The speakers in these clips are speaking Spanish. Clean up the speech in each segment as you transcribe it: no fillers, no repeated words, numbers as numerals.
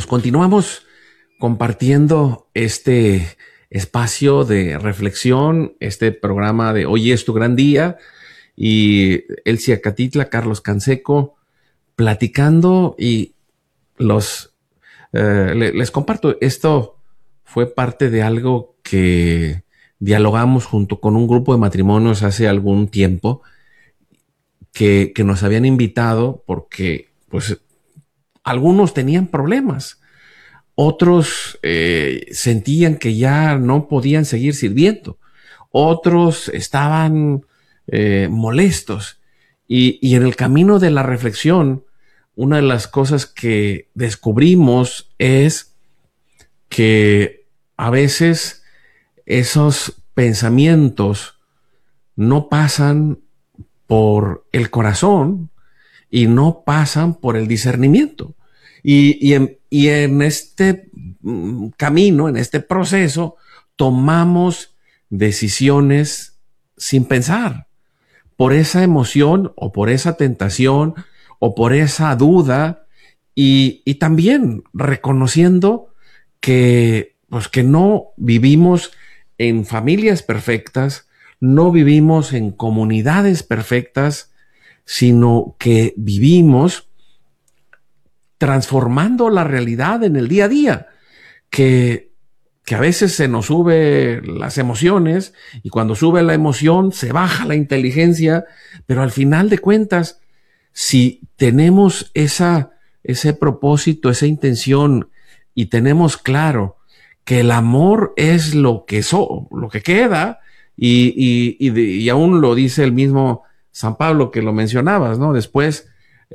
pues continuamos compartiendo este espacio de reflexión, este programa de Hoy es tu gran día, y Elsie Acatitla, Carlos Canseco, platicando, y les comparto, esto fue parte de algo que dialogamos junto con un grupo de matrimonios hace algún tiempo, que nos habían invitado porque pues algunos tenían problemas, otros sentían que ya no podían seguir sirviendo, otros estaban molestos, y en el camino de la reflexión, una de las cosas que descubrimos es que a veces esos pensamientos no pasan por el corazón y no pasan por el discernimiento. Y en este camino, en este proceso, tomamos decisiones sin pensar, por esa emoción o por esa tentación o por esa duda, y también reconociendo que, pues, que no vivimos en familias perfectas, no vivimos en comunidades perfectas, sino que vivimos transformando la realidad en el día a día, que a veces se nos sube las emociones, y cuando sube la emoción se baja la inteligencia, pero al final de cuentas, si tenemos ese propósito, esa intención, y tenemos claro que el amor es lo que queda, y aún lo dice el mismo San Pablo, que lo mencionabas, ¿no? Después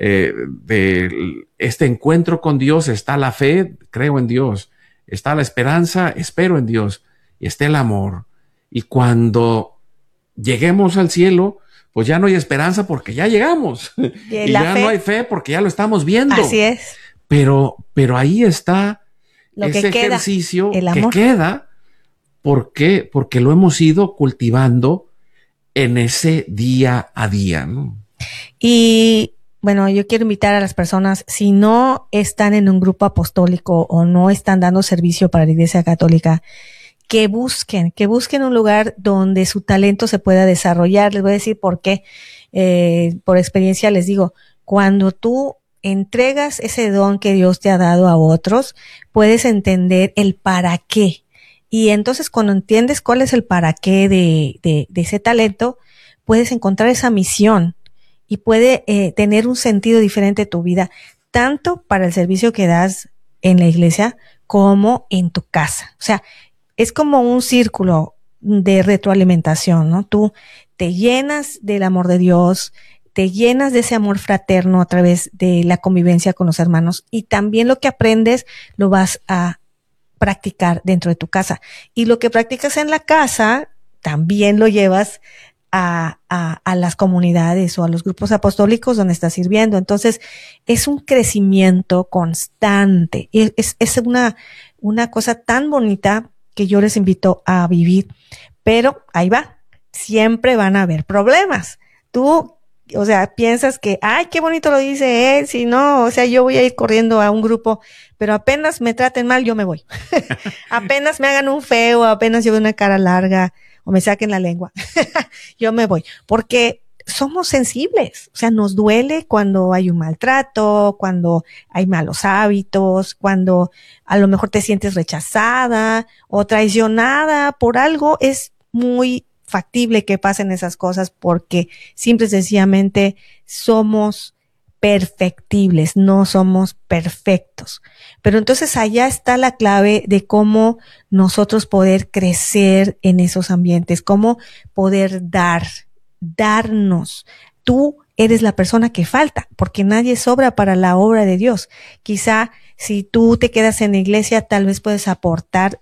de este encuentro con Dios está la fe, creo en Dios, está la esperanza, espero en Dios, y está el amor. Y cuando lleguemos al cielo, pues ya no hay esperanza porque ya llegamos, y ya no hay fe porque ya lo estamos viendo. Así es. Pero ahí está ese ejercicio que queda, porque lo hemos ido cultivando en ese día a día, ¿no? Y bueno, yo quiero invitar a las personas, si no están en un grupo apostólico o no están dando servicio para la Iglesia Católica, que busquen un lugar donde su talento se pueda desarrollar. Les voy a decir por qué. Por experiencia les digo, cuando tú entregas ese don que Dios te ha dado a otros, puedes entender el para qué. Y entonces cuando entiendes cuál es el para qué de ese talento, puedes encontrar esa misión y puede tener un sentido diferente tu vida, tanto para el servicio que das en la iglesia como en tu casa. O sea, es como un círculo de retroalimentación, ¿no? Tú te llenas del amor de Dios, te llenas de ese amor fraterno a través de la convivencia con los hermanos, y también lo que aprendes lo vas a practicar dentro de tu casa. Y lo que practicas en la casa también lo llevas a las comunidades o a los grupos apostólicos donde estás sirviendo. Entonces, es un crecimiento constante. Es una cosa tan bonita que yo les invito a vivir. Pero ahí va, siempre van a haber problemas. Tú, o sea, piensas que, ay, qué bonito lo dice él, si no, o sea, yo voy a ir corriendo a un grupo, pero apenas me traten mal, yo me voy. Apenas me hagan un feo, apenas lleve una cara larga, o me saquen la lengua, yo me voy. Porque somos sensibles, o sea, nos duele cuando hay un maltrato, cuando hay malos hábitos, cuando a lo mejor te sientes rechazada o traicionada por algo. Es muy factible que pasen esas cosas porque simple y sencillamente somos perfectibles, no somos perfectos. Pero entonces allá está la clave de cómo nosotros poder crecer en esos ambientes, cómo poder darnos. Tú eres la persona que falta, porque nadie sobra para la obra de Dios. Quizá si tú te quedas en la iglesia, tal vez puedes aportar